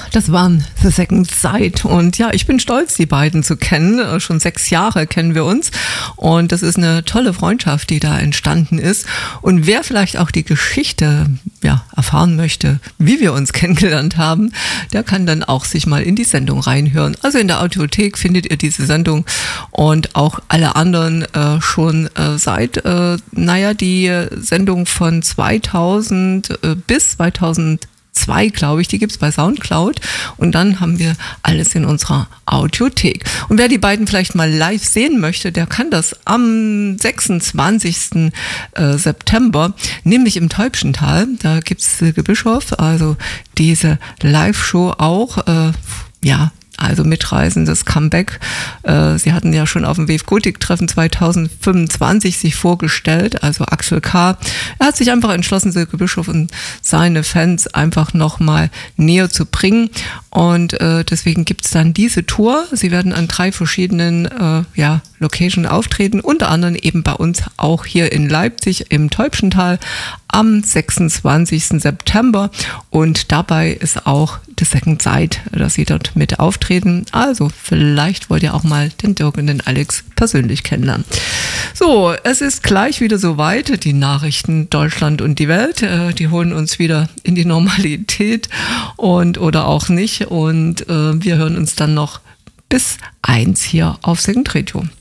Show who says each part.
Speaker 1: Das waren The Second Sight und ja, ich bin stolz, die beiden zu kennen. Schon 6 Jahre kennen wir uns und das ist eine tolle Freundschaft, die da entstanden ist. Und wer vielleicht auch die Geschichte erfahren möchte, wie wir uns kennengelernt haben, der kann dann auch sich mal in die Sendung reinhören. Also in der Audiothek findet ihr diese Sendung und auch alle anderen schon seit, die Sendung von 2000 bis 2002, glaube ich, die gibt's bei Soundcloud und dann haben wir alles in unserer Audiothek. Und wer die beiden vielleicht mal live sehen möchte, der kann das am 26. September, nämlich im Täubchental, da gibt's Silke Bischof, also diese Live-Show auch, also mitreißendes Comeback. Sie hatten ja schon auf dem WF Gotik-Treffen 2025 sich vorgestellt, also Axel K. Er hat sich einfach entschlossen, Silke Bischof und seine Fans einfach nochmal näher zu bringen. Und deswegen gibt's dann diese Tour. Sie werden an 3 verschiedenen Locations auftreten, unter anderem eben bei uns auch hier in Leipzig im Täubchental am 26. September. Und dabei ist auch The Second Sight, dass sie dort mit auftreten. Also vielleicht wollt ihr auch mal den Dirk und den Alex persönlich kennenlernen. So, es ist gleich wieder soweit. Die Nachrichten Deutschland und die Welt, die holen uns wieder in die Normalität oder auch nicht. Und wir hören uns dann noch bis 1 hier auf Second Radio.